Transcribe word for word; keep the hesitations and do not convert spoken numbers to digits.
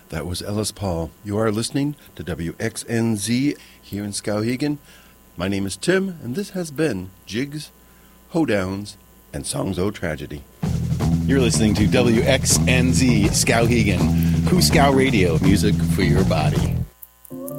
That was Ellis Paul. You are listening to W X N Z here in Skowhegan. My name is Tim, and this has been Jigs, Hoedowns, and Songs O Tragedy. You're listening to W X N Z Skowhegan, Kuskow Radio, music for your body.